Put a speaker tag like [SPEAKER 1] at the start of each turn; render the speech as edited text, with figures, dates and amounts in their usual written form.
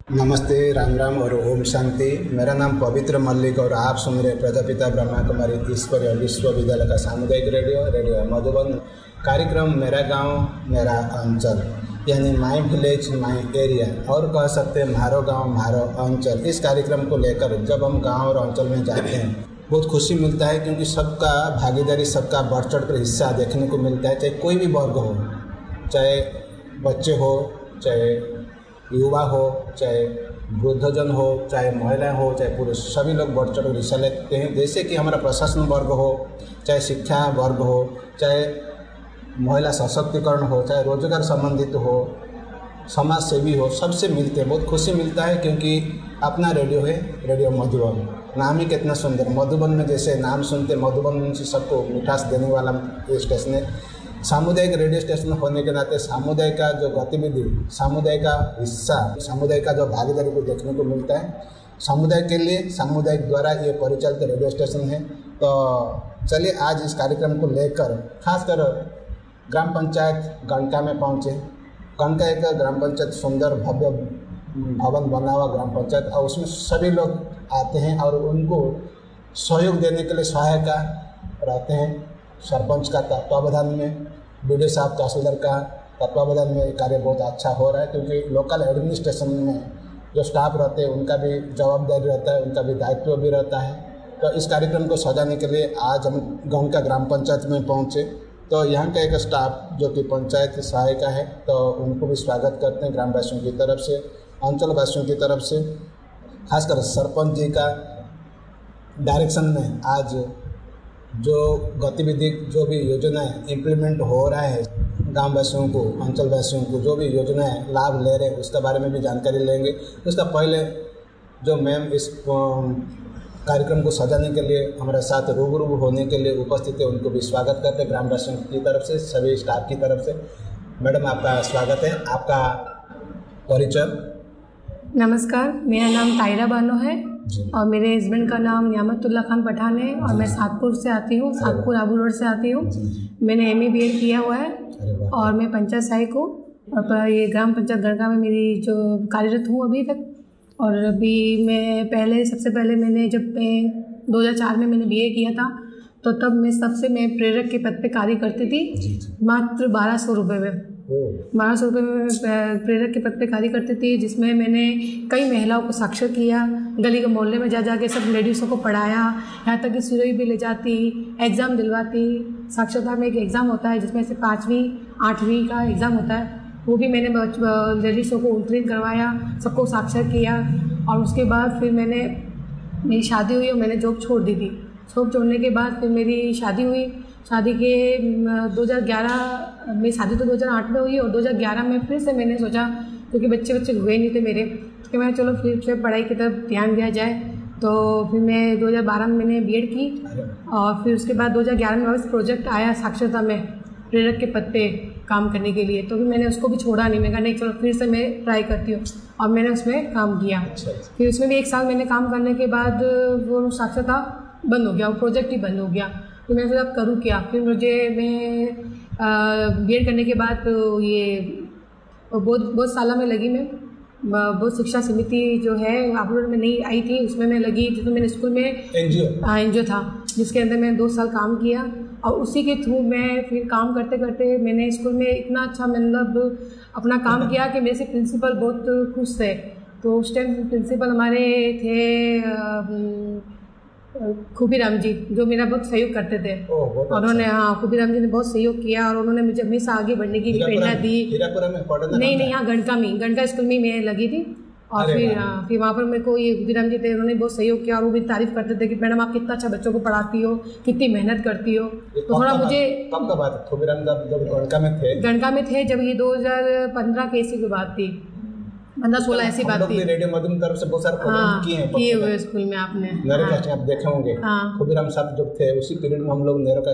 [SPEAKER 1] नमस्ते, राम राम और ओम शांति। मेरा नाम पवित्र मल्लिक और आप सुन रहे प्रजापिता ब्रह्मा कुमारी ईश्वरीय विश्वविद्यालय का सामुदायिक रेडियो मधुबन। कार्यक्रम मेरा गांव मेरा अंचल, यानी माई विलेज माई एरिया, और कह सकते हैं मारो गांव मारो अंचल। इस कार्यक्रम को लेकर जब हम गांव और अंचल में जाते हैं बहुत खुशी मिलता है, क्योंकि सबका भागीदारी, सबका बढ़ चढ़ कर हिस्सा देखने को मिलता है। चाहे कोई भी वर्ग हो, चाहे बच्चे हो, चाहे युवा हो, चाहे वृद्धजन हो, चाहे महिलाएं हो, चाहे पुरुष, सभी लोग बढ़ चढ़ कर हिस्सा लेते हैं। जैसे कि हमारा प्रशासन वर्ग हो, चाहे शिक्षा वर्ग हो, चाहे महिला सशक्तिकरण हो, चाहे रोजगार संबंधित हो, समाज सेवी हो, सबसे मिलते हैं। बहुत खुशी मिलता है, क्योंकि अपना रेडियो है, रेडियो मधुबन। नाम ही कितना सुंदर, मधुबन में जैसे नाम सुनते मधुबन से सबको मिठास देने वाला ये स्टेशन है। सामुदायिक रेडियो स्टेशन होने के नाते सामुदाय का जो गतिविधि, सामुदाय का हिस्सा, सामुदाय का जो भागीदारी को देखने को मिलता है। समुदाय के लिए सामुदायिक द्वारा ये परिचालित रेडियो स्टेशन है। तो चलिए आज इस कार्यक्रम को लेकर खासकर ग्राम पंचायत गणका में पहुँचे। गणका एक ग्राम पंचायत, सुंदर भव्य भवन बना हुआ ग्राम पंचायत, और उसमें सभी लोग आते हैं और उनको सहयोग देने के लिए सहायता रहते हैं। सरपंच का तत्वावधान में, बीडीओ साहब तहसीलदार का तत्वावधान में कार्य बहुत अच्छा हो रहा है, क्योंकि लोकल एडमिनिस्ट्रेशन में जो स्टाफ रहते हैं उनका भी जवाबदारी रहता है, उनका भी दायित्व भी रहता है। तो इस कार्यक्रम को सजाने के लिए आज हम गणका ग्राम पंचायत में पहुंचे। तो यहाँ का एक स्टाफ जो कि पंचायत सहायिका है, तो उनको भी स्वागत करते हैं ग्रामवासियों की तरफ से, अंचल वासियों की तरफ से। खासकर सरपंच जी का डायरेक्शन में आज जो गतिविधि, जो भी योजनाएं इम्प्लीमेंट हो रहा है, गांव वासियों को, अंचल वासियों को जो भी योजनाएं लाभ ले रहे हैं उसके बारे में भी जानकारी लेंगे। उसका पहले जो मैम इस कार्यक्रम को सजाने के लिए हमारे साथ रूबरू होने के लिए उपस्थित है, उनको भी स्वागत करते हैं ग्रामवासियों की तरफ से, सभी स्टाफ की तरफ से। मैडम, आपका स्वागत है। आपका परिचय?
[SPEAKER 2] नमस्कार, मेरा नाम तायरा बानो है और मेरे हस्बैंड का नाम नियामतुल्लाह खान पठान है और मैं सातपुर से आती हूँ, सातपुर आबू रोड से आती हूँ। मैंने MA BEd किया हुआ है और मैं पंचायत सहायक हूँ और ये ग्राम पंचायत गणका में मेरी जो कार्यरत हूँ अभी तक। और अभी मैं सबसे पहले मैंने जब मैं 2004 में मैंने BA किया था, तो तब मैं प्रेरक के पद पे कार्य करती थी, मात्र 1200 रुपये में। 1200 रुपये में प्रेरक के पद पे कार्य करती थी, जिसमें मैंने कई महिलाओं को साक्षर किया, गली के मोहल्ले में जा के सब लेडीज़ों को पढ़ाया, यहाँ तक कि सिरोही भी ले जाती, एग्ज़ाम दिलवाती। साक्षरता में एक एग्ज़ाम होता है जिसमें से 5वीं 8वीं का एग्ज़ाम होता है, वो भी मैंने लेडीज़ों को उत्तीर्ण करवाया, सबको साक्षर किया। और उसके बाद फिर मेरी शादी हुई और मैंने जॉब छोड़ दी थी। जॉब छोड़ने के बाद फिर मेरी शादी हुई। शादी के 2011 में, शादी तो 2008 में हुई और 2011 में फिर से मैंने सोचा, क्योंकि बच्चे हुए नहीं थे मेरे, कि मैं चलो फिर से पढ़ाई की तरफ ध्यान दिया जाए। तो फिर मैं 2012 में मैंने BEd की और फिर उसके बाद 2011 में वापस प्रोजेक्ट आया साक्षरता में प्रेरक के पद पे काम करने के लिए। तो फिर मैंने उसको भी छोड़ा नहीं, मैं कहा नहीं चलो फिर से मैं ट्राई करती हूँ, और मैंने उसमें काम किया। फिर उसमें भी 1 साल मैंने काम करने के बाद वो साक्षरता बंद हो गया, वो प्रोजेक्ट ही बंद हो गया। तो मैं सोचा अब करूँ क्या। फिर मैं BEd करने के बाद ये बहुत साल में लगी। मैं बहुत शिक्षा समिति जो है आबू रोड में नहीं आई थी, उसमें मैं लगी, जिसमें मैंने स्कूल में NGO था, जिसके अंदर मैंने 2 साल काम किया। और उसी के थ्रू मैं फिर काम करते करते मैंने स्कूल में इतना अच्छा मतलब अपना काम किया कि मेरे से प्रिंसिपल बहुत खुश थे। तो उस टाइम प्रिंसिपल हमारे थे खूबीराम जी, जो मेरा बहुत सहयोग करते थे। उन्होंने खूबीराम जी ने बहुत सहयोग किया और उन्होंने मुझे हमेशा आगे बढ़ने की प्रेरणा दी। नहीं, यहाँ गणका स्कूल में मैं लगी थी। और फिर वहाँ पर मेरे को ये खूबीराम जी थे, उन्होंने बहुत सहयोग किया और वो भी तारीफ करते थे कि मैडम आप कितना अच्छा बच्चों को पढ़ाती हो, कितनी मेहनत करती हो। तो थोड़ा मुझे
[SPEAKER 1] कब का बात है, खूबीराम जब गणका में थे,
[SPEAKER 2] जब ये 2015 के इसी की बात थी, 15-16 ऐसी बात थी।
[SPEAKER 1] रेडियो मधुबन तरफ से बहुत सारे प्रोग्राम
[SPEAKER 2] किए हुए स्कूल में आपने
[SPEAKER 1] आप देखे होंगे। खूबीराम साहब जब थे उसी पीरियड में हम लोग